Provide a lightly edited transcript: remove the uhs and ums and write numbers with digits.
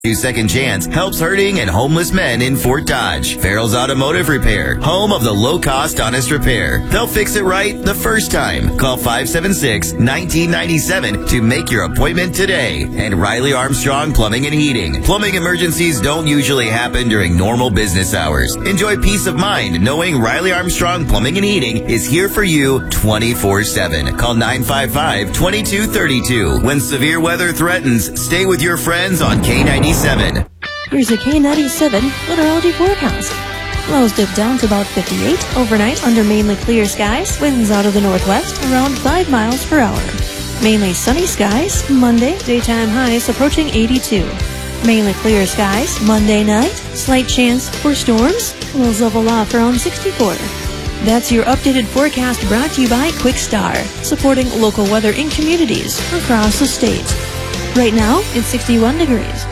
Second Chance helps hurting and homeless men in Fort Dodge. Farrell's Automotive Repair, home of the low-cost, honest repair. They'll fix it right the first time. Call 576-1997 to make your appointment today. And Riley Armstrong Plumbing and Heating. Plumbing emergencies don't usually happen during normal business hours. Enjoy peace of mind knowing Riley Armstrong Plumbing and Heating is here for you 24/7. Call 955-2232. When severe weather threatens, stay with your friends on K97. Here's a K97 meteorology forecast. Lows dip down to about 58 overnight under mainly clear skies. Winds out of the northwest around 5 miles per hour. Mainly sunny skies Monday. Daytime highs approaching 82. Mainly clear skies Monday night. Slight chance for storms. Lows level off around 64. That's your updated forecast brought to you by Quickstar, supporting local weather in communities across the state. Right now, it's 61 degrees.